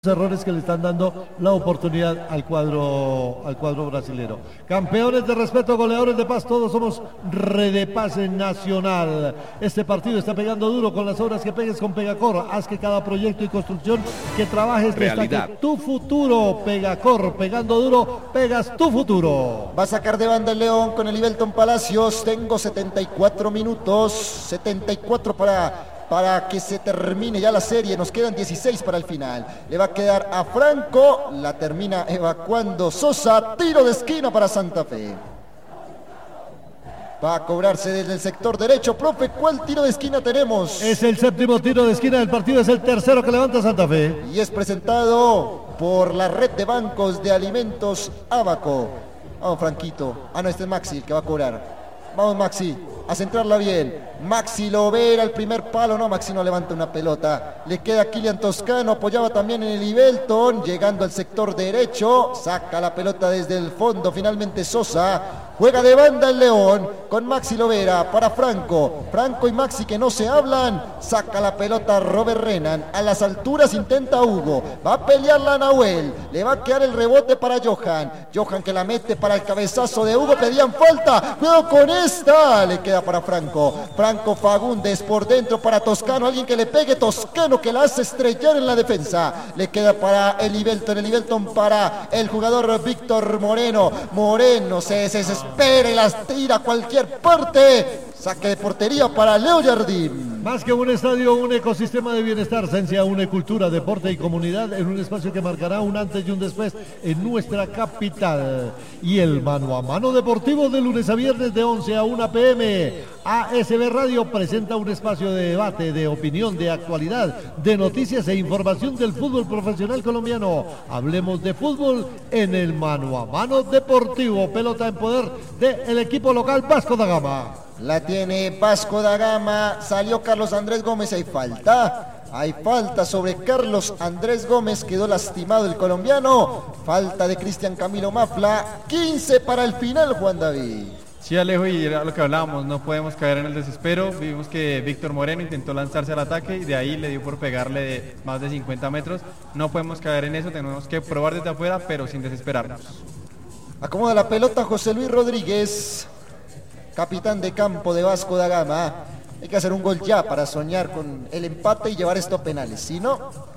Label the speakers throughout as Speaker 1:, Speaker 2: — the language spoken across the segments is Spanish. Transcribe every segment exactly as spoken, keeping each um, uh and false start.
Speaker 1: errores que le están dando la oportunidad al cuadro al cuadro brasilero. Campeones de respeto, goleadores de paz, todos somos Red de Paz Nacional. Este partido está pegando duro con las obras que pegues con Pegacor. Haz que cada proyecto y construcción que trabajes
Speaker 2: realidad.
Speaker 1: Destaque tu futuro. Pegacor, pegando duro, pegas tu futuro.
Speaker 3: Va a sacar de banda el León con el Ibelton Palacios. Tengo setenta y cuatro minutos, setenta y cuatro para... para que se termine ya la serie. Nos quedan dieciséis para el final. Le va a quedar a Franco. La termina evacuando Sosa. Tiro de esquina para Santa Fe. Va a cobrarse desde el sector derecho. Profe, ¿cuál tiro de esquina tenemos?
Speaker 1: Es el séptimo tiro de esquina del partido. Es el tercero que levanta Santa Fe.
Speaker 3: Y es presentado por la red de bancos de alimentos Abaco. Vamos, Franquito. Ah, no, este es Maxi el que va a cobrar. Vamos, Maxi, a centrarla bien. Maxi Lovera, el primer palo. No, Maxi no levanta una pelota. Le queda Kylian Toscano, apoyaba también en el Ibelton. Llegando al sector derecho. Saca la pelota desde el fondo. Finalmente Sosa. Juega de banda el León con Maxi Lovera para Franco. Franco y Maxi que no se hablan. Saca la pelota Robert Renan. A las alturas intenta Hugo. Va a pelear la Nahuel. Le va a quedar el rebote para Johan. Johan que la mete para el cabezazo de Hugo. Pedían falta. Cuidado con esta. Le queda para Franco. Franco Fagundes por dentro para Toscano. Alguien que le pegue. Toscano que la hace estrellar en la defensa. Le queda para el Ibelton. El Ibelton para el jugador Víctor Moreno. Moreno se desespera. Espera y las tira a cualquier parte. Saque de portería para Leo Jardín.
Speaker 1: Más que un estadio, un ecosistema de bienestar. Sencia une cultura, deporte y comunidad en un espacio que marcará un antes y un después en nuestra capital. Y el mano a mano deportivo de lunes a viernes de once a una p m A S B Radio presenta un espacio de debate, de opinión, de actualidad, de noticias e información del fútbol profesional colombiano. Hablemos de fútbol en el mano a mano deportivo. Pelota en poder del equipo local Vasco da Gama.
Speaker 3: La tiene Vasco da Gama. Salió Carlos Andrés Gómez. Hay falta. Hay falta sobre Carlos Andrés Gómez. Quedó lastimado el colombiano. Falta de Cristian Camilo Mafla. quince para el final, Juan David.
Speaker 4: Sí, Alejo, y era lo que hablábamos, no podemos caer en el desespero. Vimos que Víctor Moreno intentó lanzarse al ataque y de ahí le dio por pegarle de más de cincuenta metros. No podemos caer en eso, tenemos que probar desde afuera, pero sin desesperarnos.
Speaker 3: Acomoda la pelota José Luis Rodríguez, capitán de campo de Vasco da Gama. Hay que hacer un gol ya para soñar con el empate y llevar esto a penales. Si no,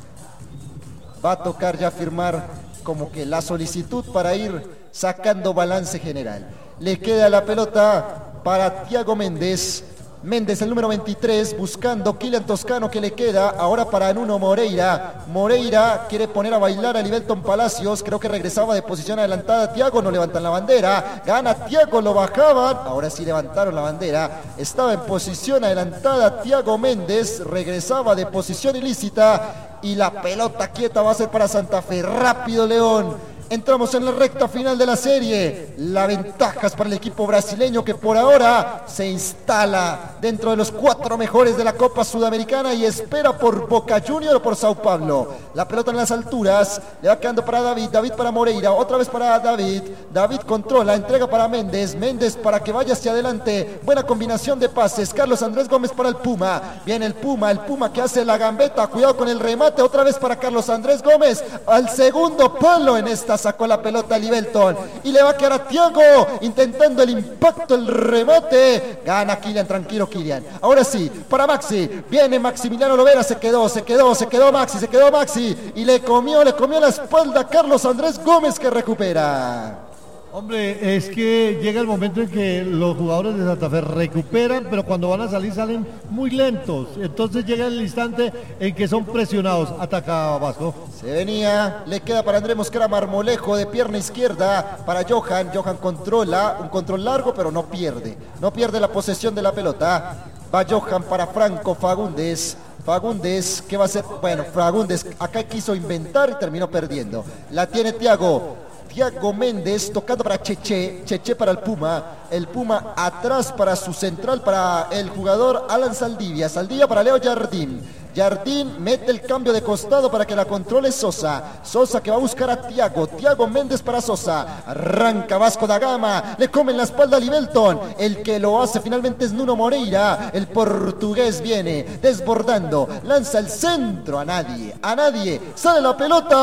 Speaker 3: va a tocar ya firmar como que la solicitud para ir sacando balance general. Le queda la pelota para Thiago Méndez. Méndez, el número veintitrés, buscando Kylian Toscano que le queda. Ahora para Nuno Moreira. Moreira quiere poner a bailar a Ibelton Palacios. Creo que regresaba de posición adelantada. Thiago, no levantan la bandera. Gana Thiago, lo bajaban. Ahora sí levantaron la bandera. Estaba en posición adelantada Thiago Méndez. Regresaba de posición ilícita. Y la pelota quieta va a ser para Santa Fe. Rápido León. Entramos en la recta final de la serie. La ventaja es para el equipo brasileño que por ahora se instala dentro de los cuatro mejores de la Copa Sudamericana y espera por Boca Juniors o por Sao Paulo. La pelota en las alturas. Le va quedando para David. David para Moreira. Otra vez para David. David controla. Entrega para Méndez. Méndez para que vaya hacia adelante. Buena combinación de pases. Carlos Andrés Gómez para el Puma. Viene el Puma. El Puma que hace la gambeta. Cuidado con el remate. Otra vez para Carlos Andrés Gómez. Al segundo palo en esta. Sacó la pelota a Ibelton y le va a quedar a Thiago intentando el impacto, el remate. Gana Kylian, tranquilo Kylian. Ahora sí, para Maxi. Viene Maximiliano Lovera, se quedó, se quedó, se quedó Maxi, se quedó Maxi y le comió, le comió la espalda a Carlos Andrés Gómez que recupera.
Speaker 1: Hombre, es que llega el momento en que los jugadores de Santa Fe recuperan, pero cuando van a salir salen muy lentos. Entonces llega el instante en que son presionados. Ataca Vasco.
Speaker 3: Se venía, le queda para Andrés Mosquera Marmolejo de pierna izquierda para Johan. Johan controla, un control largo, pero no pierde. No pierde la posesión de la pelota. Va Johan para Franco Fagundes. Fagundes, ¿qué va a hacer? Bueno, Fagundes acá quiso inventar y terminó perdiendo. La tiene Thiago. Thiago Méndez tocando para Cheche, Cheche para el Puma, el Puma atrás para su central, para el jugador Alan Saldivia, Saldivia para Leo Jardín, Jardín mete el cambio de costado para que la controle Sosa. Sosa que va a buscar a Tiago. Tiago Méndez para Sosa. Arranca Vasco da Gama. Le come en la espalda a Libelton. El que lo hace finalmente es Nuno Moreira. El portugués viene desbordando. Lanza el centro a nadie. A nadie. Sale la pelota.